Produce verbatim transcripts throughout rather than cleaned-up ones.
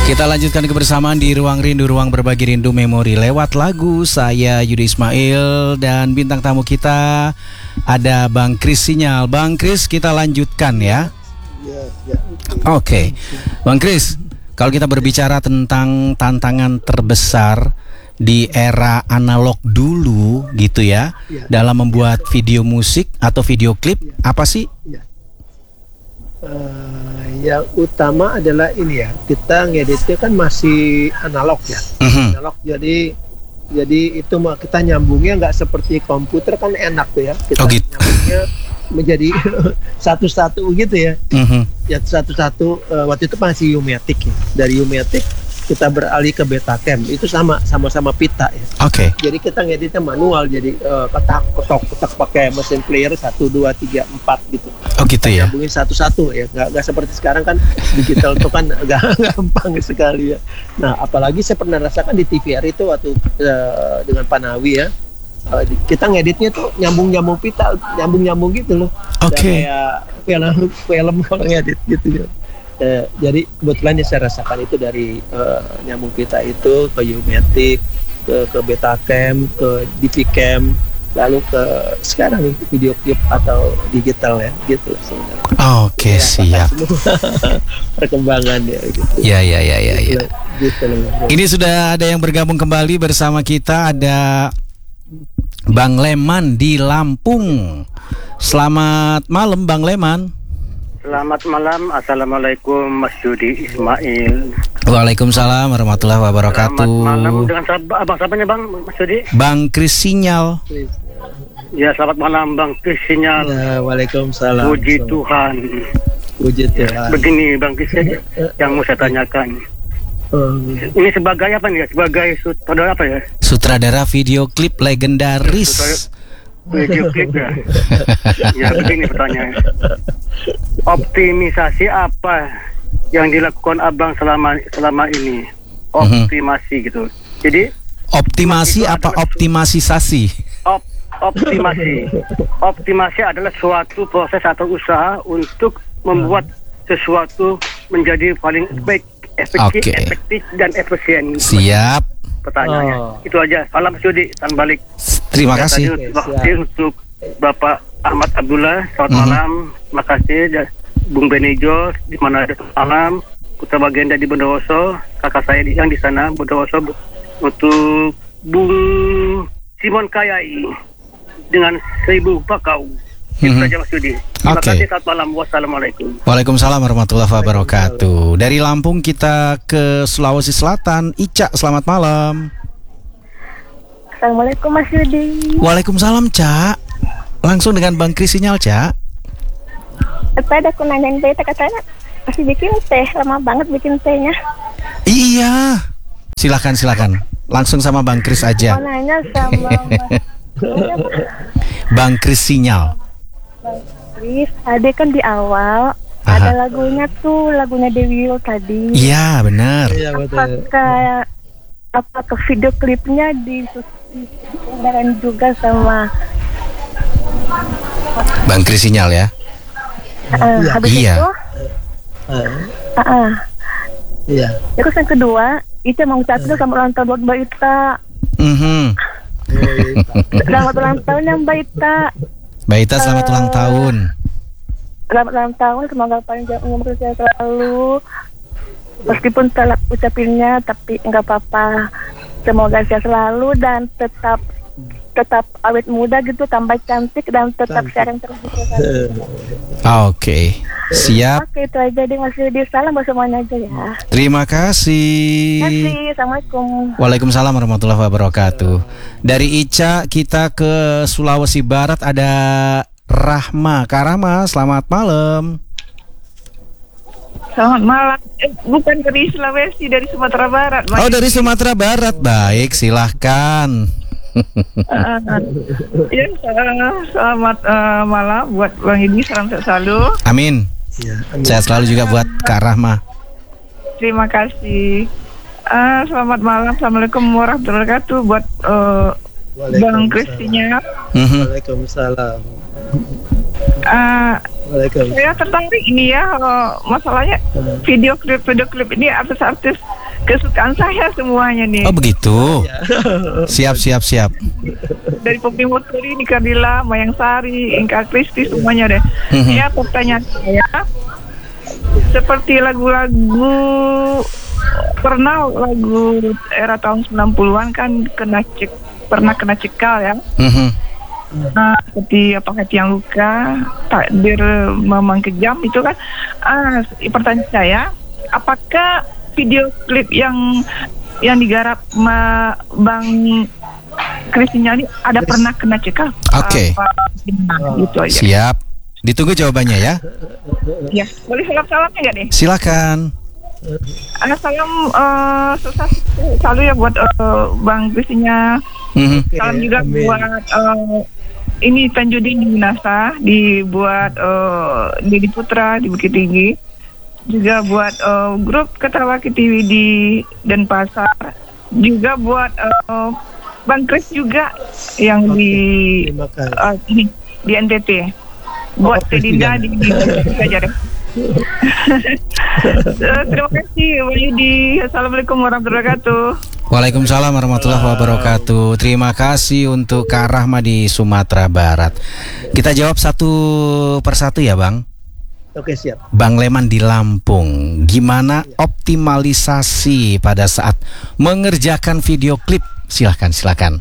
Kita lanjutkan kebersamaan di Ruang Rindu, Ruang Berbagi Rindu Memori lewat lagu. Saya Yudi Ismail dan bintang tamu kita ada Bang Kris Sinyal. Bang Kris, kita lanjutkan ya. Oke, okay. Bang Kris, kalau kita berbicara tentang tantangan terbesar di era analog dulu gitu ya, ya. dalam membuat video musik atau video klip, ya. apa sih? Ya. Uh, yang utama adalah ini ya, kita ngeditnya kan masih analog ya, uh-huh. analog jadi jadi itu mah kita nyambungnya nggak seperti komputer kan enak tuh ya, kita oh, gitu. nyambungnya menjadi satu-satu gitu ya, uh-huh. ya satu-satu. Uh, waktu itu masih U-matic ya, dari U-matic kita beralih ke Betacam, itu sama sama-sama pita ya. Oke. Okay. Jadi kita ngeditnya manual, jadi uh, ketak ketok ketak pakai mesin player satu dua tiga empat gitu. Oh gitu ya. Nyambungin satu-satu ya, nggak nggak seperti sekarang kan digital itu kan agak gampang sekali ya. Nah apalagi saya pernah rasakan di T V R itu waktu uh, dengan Panawi ya, uh, kita ngeditnya tuh nyambung-nyambung pita, nyambung-nyambung gitu loh. Oke. Okay. Kayak film film kalau ngedit gitu ya. Uh, jadi kebetulan yang saya rasakan itu dari uh, nyambung pita itu ke U-matic, ke, ke Betacam, ke D V Cam, lalu ke sekarang nih video klip atau digital ya gitu sebenarnya. Oke, okay, ya, siap. Perkembangan ya gitu. Ya ya ya ya gitu, ya. Gitu, gitu. Ini sudah ada yang bergabung kembali bersama kita, ada Bang Leman di Lampung. Selamat malam Bang Leman. Selamat malam, assalamualaikum Mas Yudi Ismail. Waalaikumsalam warahmatullahi wabarakatuh. Selamat malam dengan sab- abang siapanya Bang Mas Yudi? Bang Kris Sinyal. Ya selamat malam Bang Kris Sinyal. Ya, waalaikumsalam. Puji Tuhan. Puji Tuhan. Begini Bang Kris yang mau saya tanyakan. Um, Ini sebagai apa nih ya? Sebagai sutradara apa ya? Sutradara video klip legendaris. Sutradara video klip ya. Ya begini pertanyaan. Optimisasi apa yang dilakukan abang selama selama ini? Optimasi gitu. Jadi optimasi apa optimisasi? Op, optimasi. Optimasi adalah suatu proses atau usaha untuk membuat sesuatu menjadi paling baik, efektif, okay. efektif dan efisien. Siap. Pertanyaannya oh. itu aja. Salam Sudi, salam balik. Terima kasih. Terima kasih untuk Bapak Ahmad Abdullah. Selamat mm-hmm. malam. Terima kasih dan Bung Benijo di mana ada malam. Putra Bagenda di Bondowoso, kakak saya yang di sana Bondowoso. Untuk Bung Simon Kayai dengan seribu bakau. Itu mm-hmm. saja Mas Yudi. Terima okay. kasih, selamat malam. Wassalamualaikum. Waalaikumsalam warahmatullahi wabarakatuh. Dari Lampung kita ke Sulawesi Selatan. Ica, selamat malam. Assalamualaikum Mas Yudi. Waalaikumsalam Cak. Langsung dengan Bang Kris Sinyal Cak. Apa ada aku nanyain beta katanya masih bikin teh, lama banget bikin tehnya. Iya. Silakan silakan. Langsung sama Bang Kris aja. Mau nanya sama Mas Bang Kris Sinyal. Bang Kris, ada kan di awal Aha. ada lagunya tuh, lagunya Dewi Yull tadi. Iya benar. Iya betul. Apakah apakah video klipnya disusun juga sama Bang Kris Sinyal ya? Uh, ya. Habis iya. itu, uh. uh, uh. Iya. Terus yang kedua, Ica mau ucapin uh. sama ulang tahun buat Mbak Ita. Mm-hmm. Selamat ulang tahun ya Mbak Ita. Mbak Ita selamat uh, ulang tahun. Selamat ulang tahun, semoga panjang umur sehat selalu. Meskipun telat ucapinnya, tapi enggak apa-apa. Semoga sehat selalu dan tetap tetap awet muda gitu, tambah cantik dan tetap sharing terus. Oke, okay. Siap. Oke, itu aja deh Mas Yudi. Salam buat semuanya aja ya. Terima kasih. Terima kasih. Assalamualaikum. Waalaikumsalam warahmatullahi wabarakatuh. Dari Ica kita ke Sulawesi Barat, ada Rahma. Kak Rahma, selamat malam. Selamat malam. Eh, bukan dari Sulawesi, dari Sumatera Barat. Mas. Oh, dari Sumatera Barat. Baik, silahkan. uh, ya, uh, selamat uh, malam buat Bang Idi, salam sehat selalu. Amin. Ya, amin. Sehat selalu juga buat Kak Rahma. Terima kasih. Uh, selamat malam, assalamualaikum warahmatullahi wabarakatuh buat uh, Bang Kris Sinyal. Waalaikumsalam. Uh, saya tertarik ini ya, uh, masalahnya video klip video klip ini artis-artis kesukaan saya semuanya nih. Oh begitu. Siap siap siap. Dari Poppy Muturi, Nika Dila, Mayang Sari, Inka Kristi, semuanya deh. Mhm. Ya, pertanyaan saya, seperti lagu-lagu pernah lagu era tahun sembilan puluhan kan kena cek pernah kena cekal ya. Mhm. Nah, seperti apakah tiang luka, takdir memang kejam itu kan. Ah, pertanyaan saya, apakah video klip yang yang digarap ma Bang Kristinya ini ada Chris. pernah kena cekal? Oke. Apa gimana? Gitu aja. Siap. Ditunggu jawabannya ya. Ya, boleh salam-salamnya nggak nih? Silakan. Ada salam uh, sukses selalu ya buat uh, Bang Kristinya. Mhm. Salam juga Amin. buat uh, ini Tanjudin di Minasa, dibuat uh, Dedi Putra di Bukit Tinggi, juga buat uh, grup Ketawa K T V di Denpasar, juga buat uh, Bang Kris juga yang Oke, di terima kasih. uh, ini di N T T, buat Oh, Tedinda di Presiden. aja deh. Uh, terima kasih Bang Yudi. Assalamualaikum warahmatullahi wabarakatuh. Waalaikumsalam warahmatullahi wabarakatuh. Terima kasih untuk Kak Rahma di Sumatera Barat. Kita jawab satu persatu ya Bang. Oke, siap. Bang Leman di Lampung, gimana optimalisasi pada saat mengerjakan video klip? Silahkan, silahkan.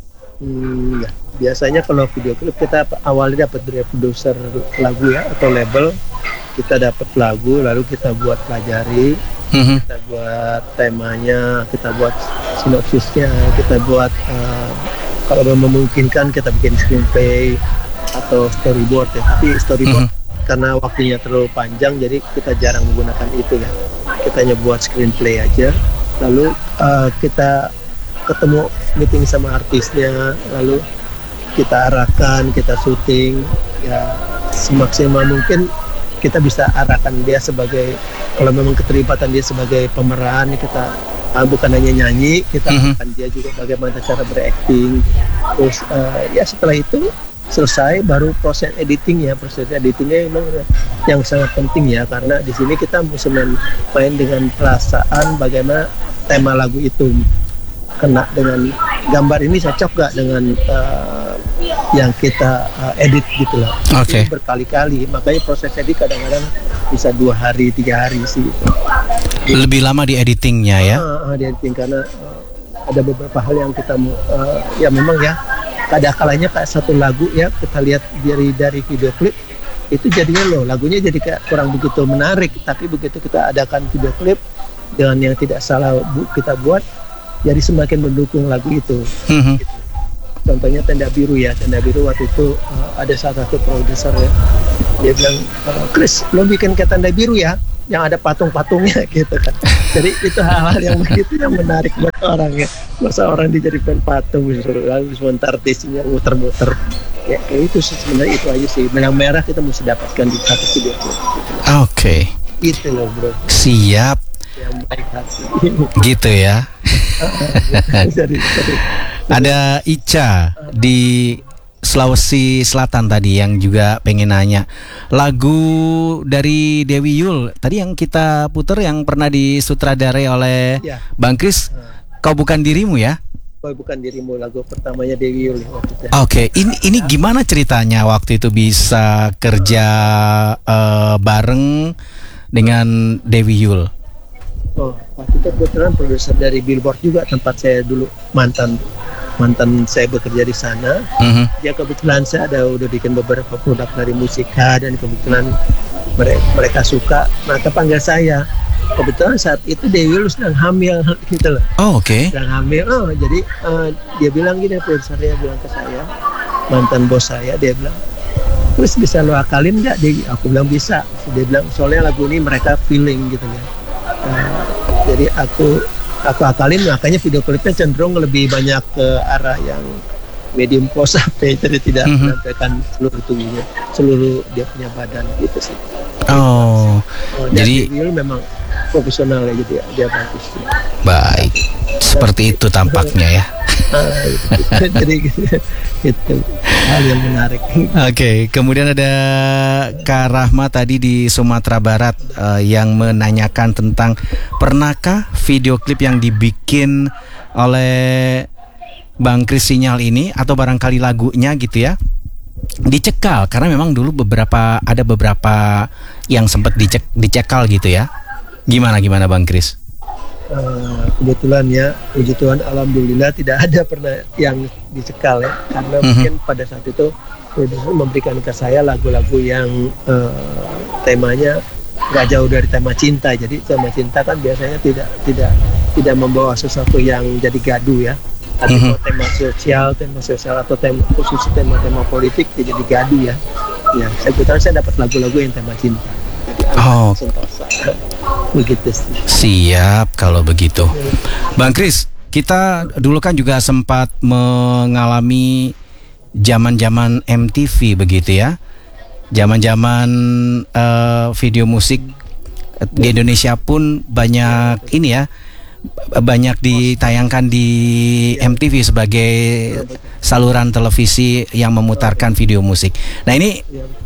Hmm, ya. Biasanya kalau video klip kita awalnya dapat dari produser lagu ya atau label, kita dapat lagu lalu kita buat pelajari, Mhm. kita buat temanya, kita buat sinopsisnya, kita buat uh, kalau memungkinkan kita bikin screenplay atau storyboard ya. Tapi storyboard karena waktunya terlalu panjang jadi kita jarang menggunakan itu ya. Kita hanya buat screenplay aja. Lalu uh, kita ketemu meeting sama artisnya, lalu kita arahkan, kita syuting ya semaksimal mungkin kita bisa arahkan dia sebagai, kalau memang keterlibatan dia sebagai pemeran, kita uh, bukan hanya nyanyi, kita Mhm. arahkan dia juga bagaimana cara berakting. Terus uh, ya setelah itu selesai baru proses editing ya, proses editingnya memang yang sangat penting ya, karena di sini kita mesti main, main dengan perasaan bagaimana tema lagu itu kena dengan gambar ini cocok gak dengan uh, yang kita uh, edit gitu loh. Oke. Ini berkali-kali, makanya proses edit kadang-kadang bisa dua hari tiga hari sih. Lebih lama di editingnya ya. Uh, uh, di editing karena uh, ada beberapa hal yang kita mau uh, ya memang ya kadang-kalanya kayak satu lagu ya kita lihat dari dari video klip itu jadinya loh lagunya jadi kayak kurang begitu menarik, tapi begitu kita adakan video klip dengan yang tidak salah bu, kita buat jadi semakin mendukung lagu itu. Mhm. Gitu. Contohnya Tenda Biru ya, Tenda Biru waktu itu uh, ada salah satu produser ya, dia bilang, uh, Chris lo bikin kayak Tenda Biru ya, yang ada patung-patungnya gitu kan. Jadi itu hal-hal yang begitu yang menarik buat orang ya. Masa orang dijadikan patung lalu sebentar artisnya muter-muter. Ya kayak itu sih sebenarnya, itu aja sih. Benang merah kita mesti dapatkan di satu video klip. Oke. Itu loh bro, Siap. yang baik hati. Gitu ya. Jadi, jadi, Ada Ica di Sulawesi Selatan tadi yang juga pengen nanya lagu dari Dewi Yul tadi yang kita puter yang pernah disutradarai oleh ya, Bang Kris, Kau Bukan Dirimu ya. Kau Bukan Dirimu, lagu pertamanya Dewi Yul waktu itu. Oke, ini ini gimana ceritanya waktu itu bisa kerja eh, bareng dengan Dewi Yul? Oh, waktu itu kebetulan produser dari Billboard juga tempat saya dulu mantan mantan saya bekerja di sana. Mhm. Ya kebetulan saya ada udah bikin beberapa produk dari musika dan kebetulan mereka, mereka suka, maka panggil saya. Kebetulan saat itu Dewi Yul sedang hamil gitu loh. Oh, oke. Sedang hamil. Oh, jadi uh, dia bilang gini, produsernya bilang ke saya, mantan bos saya, dia bilang, terus bisa lo akalin nggak? Dia, aku bilang bisa. Dia bilang soalnya lagu ini mereka feeling gitu ya. Uh, jadi aku aku akalin, makanya video klipnya cenderung lebih banyak ke arah yang medium close up ya, jadi tidak Mhm. menampilkan seluruh tubuhnya, seluruh dia punya badan gitu sih. Oh, Oh, jadi Dewi Yul memang profesional ya, jadi dia bagus sih. baik. Seperti itu tampaknya ya. Ah, gitu. Jadi gitu, itu hal yang menarik. Oke, kemudian ada Kak Rahma tadi di Sumatera Barat eh, yang menanyakan tentang pernahkah video klip yang dibikin oleh Bang Kris Sinyal ini atau barangkali lagunya gitu ya dicekal, karena memang dulu beberapa ada beberapa yang sempat dicek dicekal gitu ya. Gimana gimana Bang Kris? Uh, kebetulan ya, puji Tuhan, alhamdulillah tidak ada pernah yang dicekal ya, karena Mhm. mungkin pada saat itu produser memberikan ke saya lagu-lagu yang uh, temanya nggak jauh dari tema cinta. Jadi tema cinta kan biasanya tidak tidak tidak membawa sesuatu yang jadi gaduh ya. Tapi Mhm. kalau tema sosial, tema sosial atau tema khusus tema-tema politik ya jadi gaduh ya. Ya, saya kebetulan saya dapat lagu-lagu yang tema cinta. Jadi Oh. sentosa. Begitu sih. Siap kalau begitu. Bang Kris, kita dulu kan juga sempat mengalami zaman-zaman M T V begitu ya. Zaman-zaman eh, video musik di Indonesia pun banyak ini ya, banyak ditayangkan di M T V sebagai saluran televisi yang memutarkan video musik. Nah ini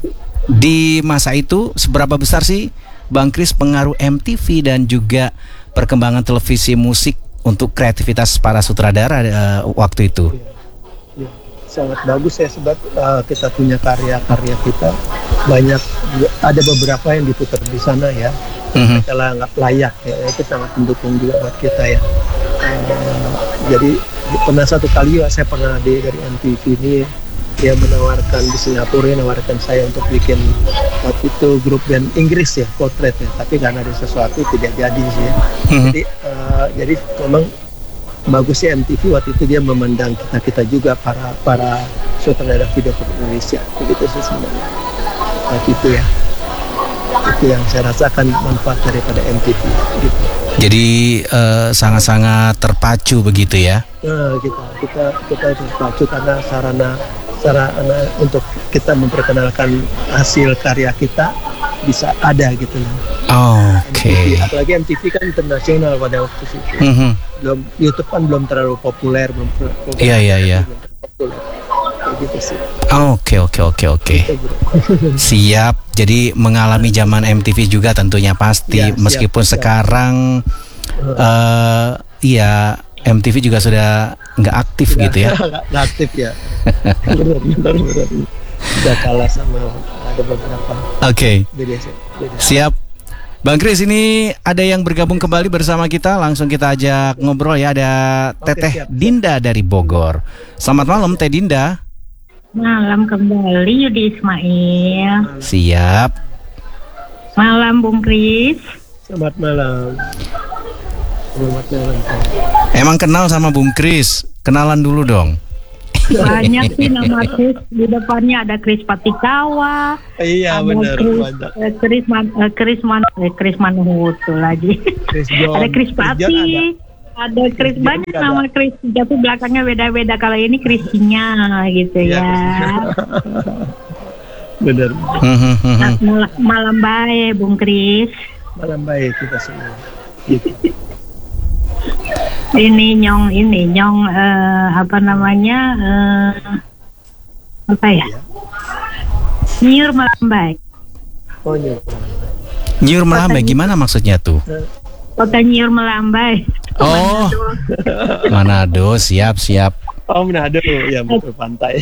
di masa itu seberapa besar sih Bang Kris pengaruh M T V dan juga perkembangan televisi musik untuk kreativitas para sutradara uh, waktu itu? Ya, sangat bagus ya, sebab uh, kita punya karya-karya kita banyak, ada beberapa yang diputar di sana ya. Mhm. Kalau nggak layak ya, itu sangat mendukung juga buat kita ya. Uh, jadi pernah satu kali ya saya pernah di dari M T V ini, dia menawarkan di Singapura, dia menawarkan saya untuk bikin waktu itu grup band Inggris ya, Potret ya, tapi karena ada sesuatu tidak jadi sih ya. Mhm. Jadi uh, jadi memang bagusnya M T V waktu itu dia memandang kita kita juga para para sutradara video klip Indonesia, begitu sih sebenarnya. Nah, gitu ya. Itu yang saya rasakan manfaat daripada M T V gitu. Jadi eh, sangat-sangat terpacu begitu ya? Nah, kita kita kita terpacu karena sarana sarana untuk kita memperkenalkan hasil karya kita bisa ada gitu loh. Oke. M T V, apalagi M T V kan internasional pada waktu itu. Mhm. Belum YouTube kan belum terlalu populer, belum terlalu Iya, iya, iya. belum terlalu populer. Kayak gitu sih. Oke oke oke oke. Gitu, bro. Siap. Jadi mengalami zaman M T V juga tentunya pasti, Ya, siap, meskipun siap. sekarang eh iya M T V juga sudah nggak aktif gitu ya. Nggak nggak aktif ya. Benar benar benar. Sudah kalah sama ada beberapa. Oke. Beda sih. Beda. Siap. Bang Kris, ini ada yang bergabung kembali bersama kita. Langsung kita ajak ngobrol ya. Ada Oke, Teteh siap. Dinda dari Bogor. Selamat malam Teh Dinda. Malam kembali Yudi Ismail. Siap. Malam Bung Kris. Selamat malam. Selamat malam. Pak. Emang kenal sama Bung Kris? Kenalan dulu dong. Banyak sih nama Kris. Di depannya ada Kris Patikawa. Iya ada benar Kris, banyak. eh, Kris Man, eh, Kris Man, eh, Kris Manhutu lagi. Chris John. Ada Kris Chris John Pati. ada. Ada Kris, John banyak juga nama ada. Kris. Tapi belakangnya beda-beda. Kalau ini Krisnya gitu Iya, ya. Benar. Mhm, mhm. Nah, mal- malam baik Bung Kris. Malam baik kita semua. Gitu. Ini nyong ini nyong eh, apa namanya eh, apa ya? Nyiur malam baik. Oh iya. Nyur melambai gimana maksudnya tuh? Kota Nyiur melambai. Oh, Manado, siap siap. Oh Manado ya, betul pantai.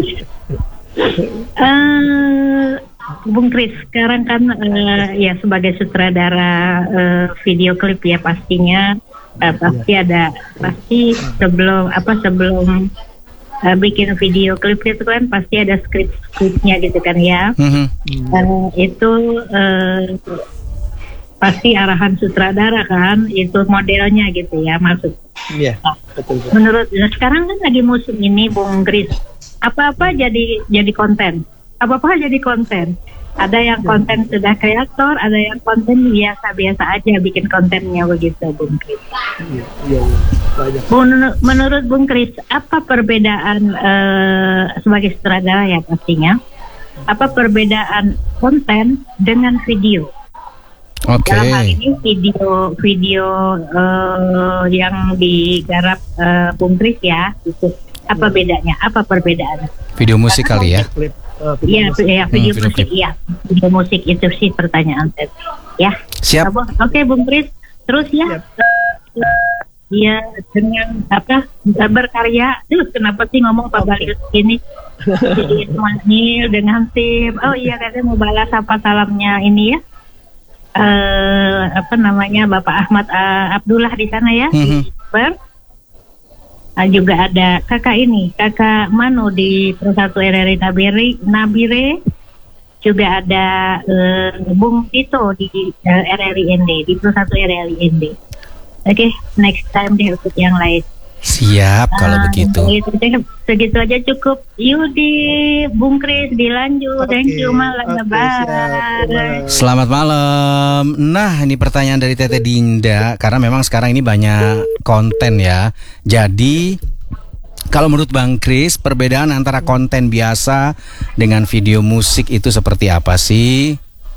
Eh, Bung Kris, sekarang kan eh, ya sebagai sutradara eh, video klip ya pastinya eh, pasti ada pasti sebelum apa sebelum eh, bikin video klip itu kan pasti ada skrip-skripnya gitu kan ya. Mhm. Dan itu eh, pasti arahan sutradara kan, itu modelnya gitu ya maksud. Iya, betul betul. Menurut nah sekarang kan lagi musim ini Bung Kris, apa-apa jadi jadi konten, apa-apa jadi konten. Ada yang konten sudah kreator, ada yang konten biasa-biasa aja bikin kontennya begitu Bung Kris. Iya, iya, iya. Banyak. Menur- Menurut Bung Kris, apa perbedaan eh, sebagai sutradara ya pastinya? Apa perbedaan konten dengan video? Oke. Dalam hal ini video video eh, yang digarap eh, Bung Kris ya, itu apa bedanya? Apa perbedaannya? Video musik kali ya. Klip, uh, video Iya, musik. ya, video Hmm, video musik, iya, video musik itu sih pertanyaan saya. Ya, Siap. Apa? Oke, Bung Kris, terus ya, dia dengan apa berkarya. Terus kenapa sih ngomong Pak Balius ini? Si Ismail dengan tim. Oh iya, katanya mau balas apa salamnya ini ya. Eh apa namanya Bapak Ahmad uh, Abdullah di sana ya. Mhm. Di Ber. Ah, juga ada kakak ini, kakak Mano di Persatu R R I Nabire, Nabire. Juga ada eh, Bung Tito di eh, R R I N D, di Persatu R R I N D. Oke, next time deh ikut yang lain. Siap kalau Ah, begitu. Segitu, aja- segitu aja cukup. Yudi, Bung Kris dilanjut. Thank you, Oke, malam. oke, Bye. siap. Bye. Selamat malam. Nah, ini pertanyaan dari Tete Dinda karena memang sekarang ini banyak konten ya. Jadi kalau menurut Bang Kris, perbedaan antara konten biasa dengan video musik itu seperti apa sih?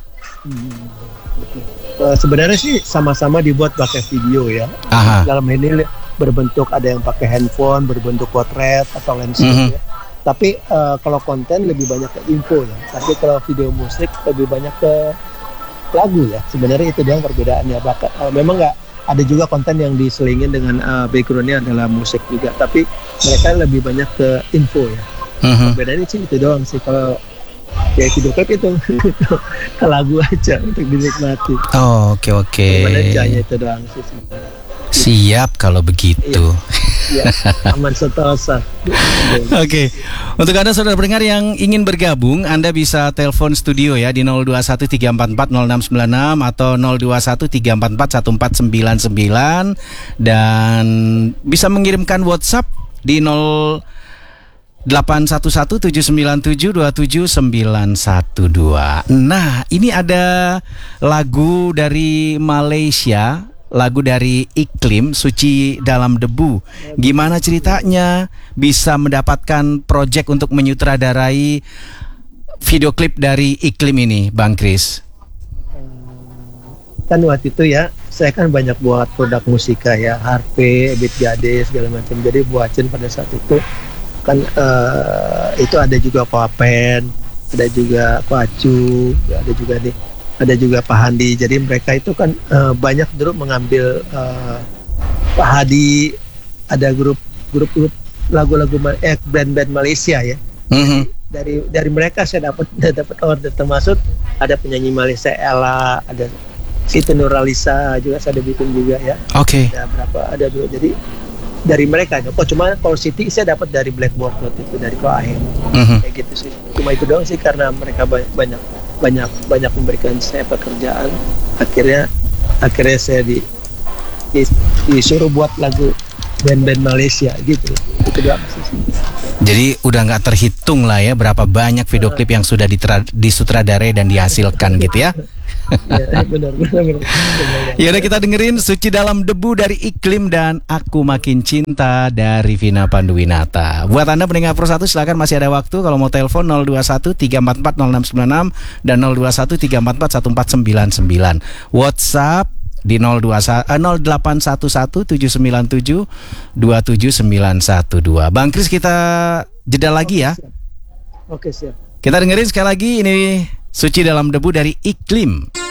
Uh, sebenarnya sih sama-sama dibuat pakai video ya. Aha. Dalam ini berbentuk ada yang pakai handphone, berbentuk potret atau landscape Mhm. ya. Tapi uh, kalau konten lebih banyak ke info ya. Tapi kalau video musik lebih banyak ke lagu ya. Sebenarnya itu doang perbedaannya. Bahkan uh, memang nggak ada juga konten yang diselingin dengan uh, backgroundnya adalah musik juga. Tapi mereka lebih banyak ke info ya. Mhm. Perbedaannya sih itu doang sih. Kalau kayak video klip itu ke lagu aja untuk dinikmati. Oh, oke oke. Perbedaannya itu doang sih sebenarnya. Siap kalau begitu. Ya, aman sentosa. Oke, untuk Anda saudara pendengar yang ingin bergabung, Anda bisa telepon studio ya di nol dua satu tiga empat empat nol enam sembilan enam atau nol dua satu tiga empat empat satu empat sembilan sembilan dan bisa mengirimkan WhatsApp di nol delapan satu satu tujuh sembilan tujuh dua tujuh sembilan satu dua. Nah, ini ada lagu dari Malaysia, lagu dari Iklim, Suci Dalam Debu. Gimana ceritanya bisa mendapatkan proyek untuk menyutradarai video klip dari Iklim ini, Bang Kris? Kan waktu itu ya, saya kan banyak buat produk musika ya, harpe, beat gade segala macam. Jadi buatin pada saat itu kan eh, itu ada juga Papen, ada juga Pacu, ada juga nih, ada juga Pak Handi. Jadi mereka itu kan eh, banyak dulu mengambil eh, Pak Hadi, ada grup grup grup lagu-lagu Ma- eh band-band Malaysia ya. Mhm. Dari dari mereka saya dapat dapat order, termasuk ada penyanyi Malaysia Ella, ada Siti Nurhaliza juga saya ada bikin juga ya. Oke. Ada berapa ada dua, jadi dari mereka. Oh cuma kalau Siti saya dapat dari Blackboard waktu itu, dari Koahen. Mhm. Kayak gitu sih. Cuma itu doang sih, karena mereka banyak banyak banyak, banyak memberikan saya pekerjaan. Akhirnya akhirnya saya di, di disuruh buat lagu band-band Malaysia gitu. Itu doang sih. Jadi udah nggak terhitung lah ya berapa banyak video klip yang sudah ditra- disutradarai dan dihasilkan gitu ya. Ya, benar, benar, benar, benar. Ya udah, kita dengerin Suci Dalam Debu dari Iklim dan Aku Makin Cinta dari Vina Panduwinata. Buat Anda pendengar Pro satu, silakan masih ada waktu kalau mau telepon nol dua satu tiga empat empat nol enam sembilan enam dan nol dua satu tiga empat empat satu empat sembilan sembilan. WhatsApp di nol dua satu, eh, nol delapan satu satu tujuh sembilan tujuh dua tujuh sembilan satu dua. Bang Kris, kita jeda lagi ya. Oke, siap. Kita dengerin sekali lagi ini Suci Dalam Debu dari Iklim.